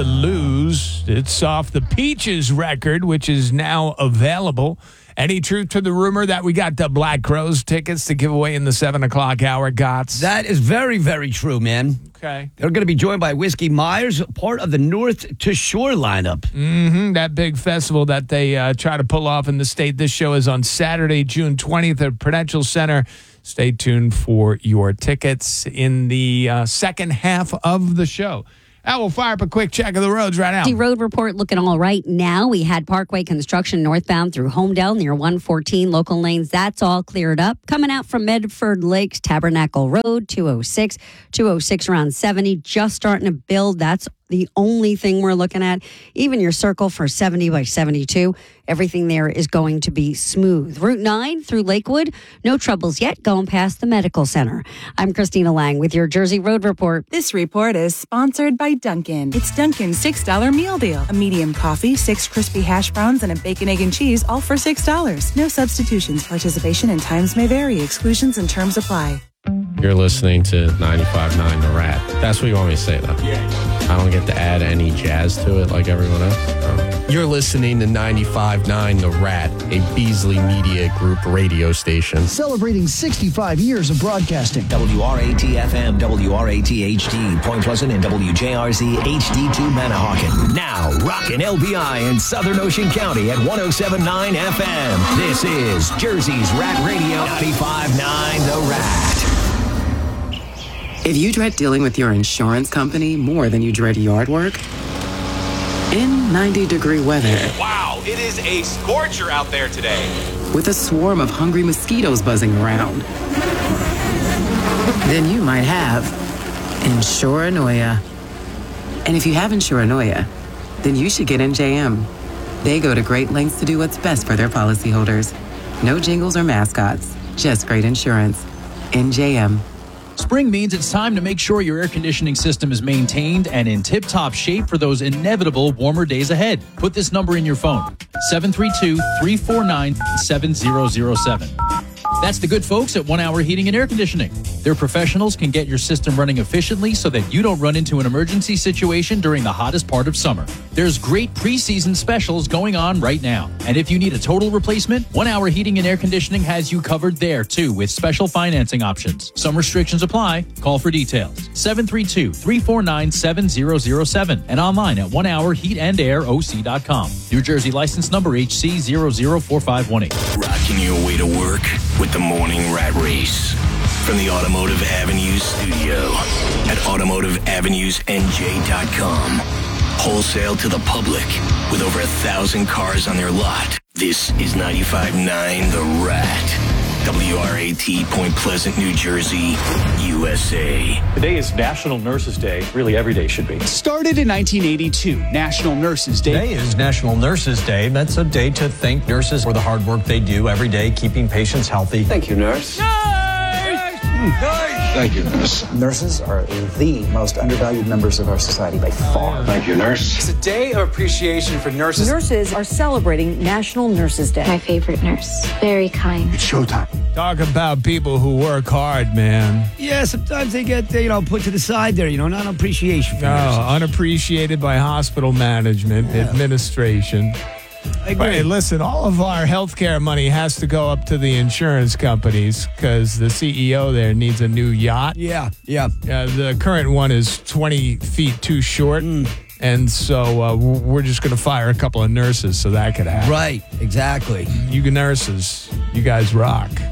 Lose. It's off the Peaches record, which is now available. Any truth to the rumor that we got the Black Crowes tickets to give away in the 7 o'clock hour, Gots? That is very, very true, man. Okay. They're going to be joined by Whiskey Myers, part of the North to Shore lineup. That big festival that they try to pull off in the state. This show is on Saturday, June 20th at Prudential Center. Stay tuned for your tickets in the second half of the show. I will fire up a quick check of the roads right now. The road report looking all right now. We had Parkway construction northbound through Homedale near 114 local lanes. That's all cleared up. Coming out from Medford Lakes, Tabernacle Road, 206 around 70, just starting to build. That's the only thing we're looking at. Even your circle for 70 by 72, everything there is going to be smooth. Route 9 through Lakewood, no troubles yet going past the medical center. I'm Christina Lang with your Jersey Road Report. This report is sponsored by Dunkin'. It's Dunkin's $6 meal deal. A medium coffee, 6 crispy hash browns, and a bacon, egg, and cheese, all for $6. No substitutions. Participation and times may vary. Exclusions and terms apply. You're listening to 95.9 The Rat. That's what you want me to say, though. I don't get to add any jazz to it like everyone else. Oh. You're listening to 95.9 The Rat, a Beasley Media Group radio station. Celebrating 65 years of broadcasting. WRAT-FM, WRAT-HD, Point Pleasant, and WJRZ HD2 Manahawkin. Now, rockin' LBI in Southern Ocean County at 107.9 FM. This is Jersey's Rat Radio, 95.9 The Rat. If you dread dealing with your insurance company more than you dread yard work, in 90-degree weather. Wow, it is a scorcher out there today. With a swarm of hungry mosquitoes buzzing around, then you might have Insuranoia. And if you have Insuranoia, then you should get NJM. They go to great lengths to do what's best for their policyholders. No jingles or mascots, just great insurance. NJM. Spring means it's time to make sure your air conditioning system is maintained and in tip-top shape for those inevitable warmer days ahead. Put this number in your phone, 732-349-7007. That's the good folks at 1 Hour Heating and Air Conditioning. Their professionals can get your system running efficiently so that you don't run into an emergency situation during the hottest part of summer. There's great preseason specials going on right now. And if you need a total replacement, 1 Hour Heating and Air Conditioning has you covered there, too, with special financing options. Some restrictions apply. Call for details. 732-349-7007 and online at 1hourheatandair.oc.com. New Jersey license number HC 004518. Rocking your way to work with the Morning Rat Race. From the Automotive Avenues studio at automotiveavenusnj.com. Wholesale to the public with over 1,000 cars on their lot. This is 95.9 The Rat. WRAT, Point Pleasant, New Jersey, USA. Today is National Nurses Day. Really, every day should be. Started in 1982, National Nurses Day. Today is National Nurses Day. That's a day to thank nurses for the hard work they do every day, keeping patients healthy. Thank you, nurse. Thank you, nurse. Nurses are the most undervalued members of our society by far. Thank you, nurse. It's a day of appreciation for nurses. Nurses are celebrating National Nurses Day. My favorite nurse. Very kind. It's showtime. Talk about people who work hard, man. Yeah, sometimes they get, put to the side there, not appreciation for nurses. Unappreciated by hospital management, administration. Hey, listen, all of our healthcare money has to go up to the insurance companies because the CEO there needs a new yacht. Yeah. The current one is 20 feet too short. And so we're just going to fire a couple of nurses so that could happen. Right, exactly. You nurses, you guys rock.